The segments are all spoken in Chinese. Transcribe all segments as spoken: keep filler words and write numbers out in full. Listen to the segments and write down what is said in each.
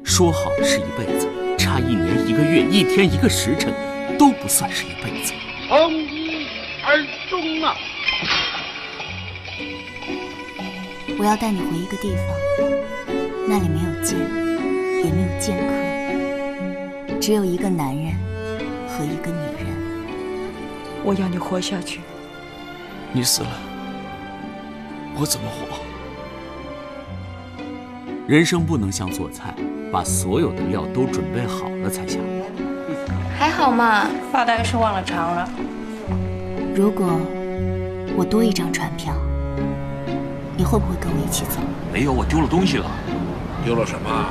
说好的是一辈子，差一年一个月，一天一个时辰，都不算是一辈子。 从一而终啊！ 我要带你回一个地方，那里没有剑，也没有剑客，只有一个男人和一个女人。 我要你活下去。 你死了，我怎么活？ 人生不能像做菜，把所有的料都准备好了才下锅。 还好嘛， 发大概是忘了尝了。 如果我多一张船票，你会不会跟我一起走？ 没有，我丢了东西了。 丢了什么？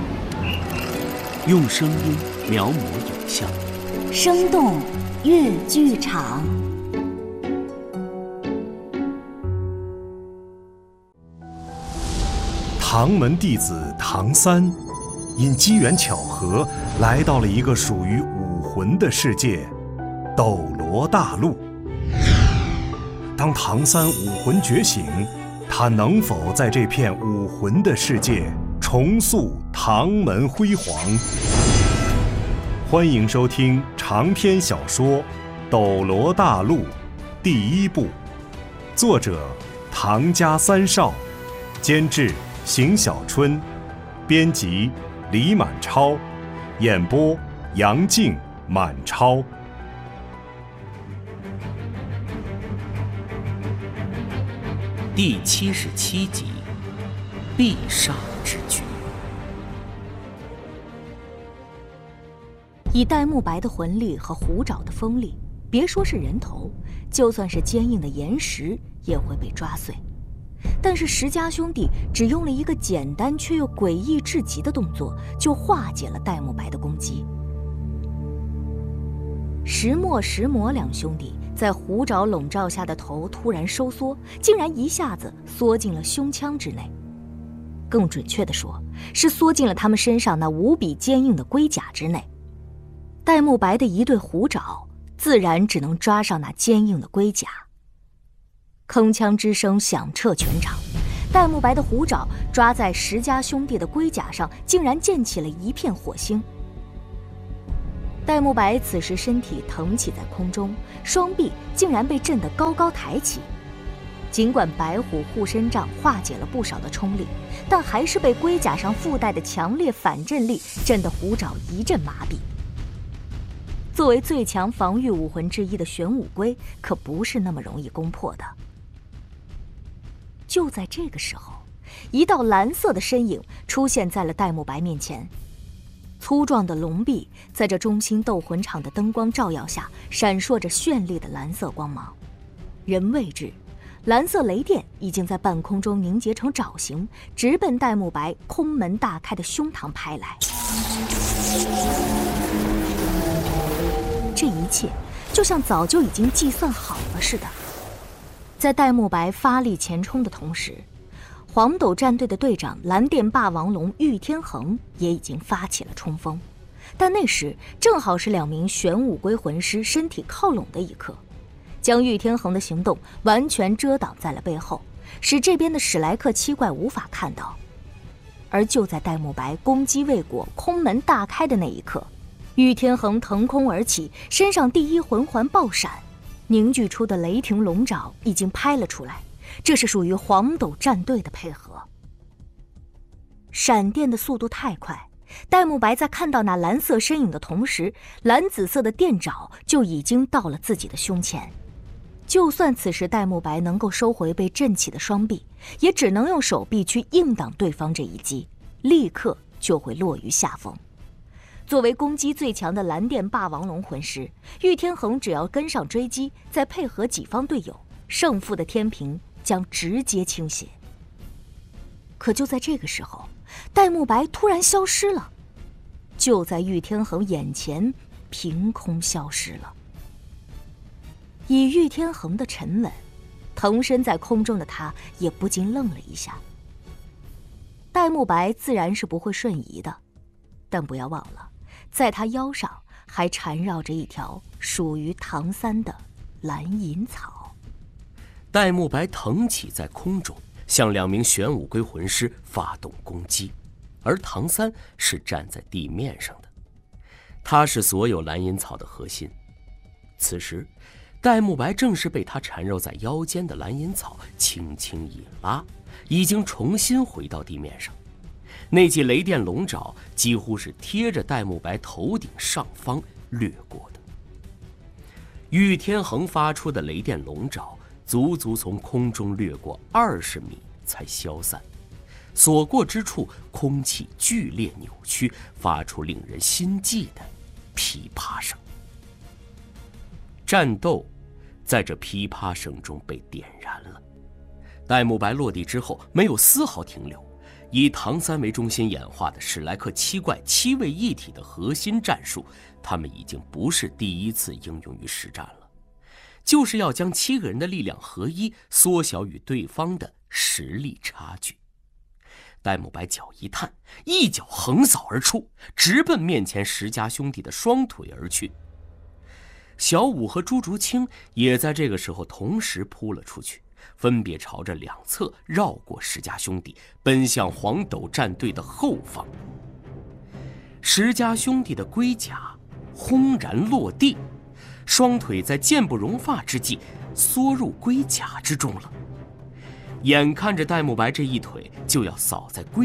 用声音描摹影像， 生动粤剧场。 唐门弟子唐三，因机缘巧合来到了一个属于武魂的世界——斗罗大陆。当唐三武魂觉醒，他能否在这片武魂的世界重塑唐门辉煌？欢迎收听长篇小说《斗罗大陆》第一部，作者唐家三少，监制邢小春，编辑李满超，演播杨静、满超。 第七十七集，必杀之局。 以戴沐白的魂力和虎爪的锋利，别说是人头，就算是坚硬的岩石也会被抓碎。但是石家兄弟只用了一个简单却又诡异至极的动作，就化解了戴沐白的攻击。石墨、石魔两兄弟在虎爪笼罩下的头突然收缩，竟然一下子缩进了胸腔之内。更准确地说，是缩进了他们身上那无比坚硬的龟甲之内。戴沐白的一对虎爪自然只能抓上那坚硬的龟甲。铿锵之声响彻全场，戴沐白的虎爪抓在石家兄弟的龟甲上，竟然溅起了一片火星。戴沐白此时身体腾起在空中，双臂竟然被震得高高抬起。尽管白虎护身杖化解了不少的冲力，但还是被龟甲上附带的强烈反震力震得虎爪一阵麻痹。作为最强防御武魂之一的玄武龟，可不是那么容易攻破的。就在这个时候，一道蓝色的身影出现在了戴沐白面前。粗壮的龙臂在这中心斗魂场的灯光照耀下，闪烁着绚丽的蓝色光芒。人未知，蓝色雷电已经在半空中凝结成爪形，直奔戴沐白空门大开的胸膛拍来。这一切就像早就已经计算好了似的。在戴沐白发力前冲的同时，黄斗战队的队长蓝电霸王龙玉天恒也已经发起了冲锋，但那时正好是两名玄武龟魂师身体靠拢的一刻，将玉天恒的行动完全遮挡在了背后，使这边的史莱克七怪无法看到。而就在戴沐白攻击未果，空门大开的那一刻，玉天恒腾空而起，身上第一魂环爆闪，凝聚出的雷霆龙爪已经拍了出来，这是属于黄斗战队的配合。闪电的速度太快，戴沐白在看到那蓝色身影的同时，蓝紫色的电爪就已经到了自己的胸前。就算此时戴沐白能够收回被震起的双臂，也只能用手臂去硬挡对方这一击，立刻就会落于下风。作为攻击最强的蓝电霸王龙魂师，玉天恒只要跟上追击，再配合己方队友，胜负的天平将直接倾斜。可就在这个时候，戴沐白突然消失了，就在玉天恒眼前凭空消失了。以玉天恒的沉稳，腾身在空中的他也不禁愣了一下。戴沐白自然是不会瞬移的，但不要忘了，在他腰上还缠绕着一条属于唐三的蓝银草。 戴沐白腾起在空中，向两名玄武龟魂师发动攻击。 而唐三是站在地面上的，他是所有蓝银草的核心。此时戴沐白正是被他缠绕在腰间的蓝银草轻轻一拉，已经重新回到地面上。那记雷电龙爪几乎是贴着戴沐白头顶上方掠过的。玉天恒发出的雷电龙爪足足从空中掠过二十米才消散，所过之处空气剧烈扭曲，发出令人心悸的噼啪声。战斗在这噼啪声中被点燃了。戴沐白落地之后没有丝毫停留，以唐三为中心演化的史莱克七怪七位一体的核心战术，他们已经不是第一次应用于实战了，就是要将七个人的力量合一，缩小与对方的实力差距。戴沐白脚一探，一脚横扫而出，直奔面前石家兄弟的双腿而去。小五和朱竹清也在这个时候同时扑了出去，分别朝着两侧绕过石家兄弟，奔向黄斗战队的后方。石家兄弟的龟甲轰然落地，双腿在箭不容发之际缩入龟甲之中了。眼看着戴沐白这一腿就要扫在龟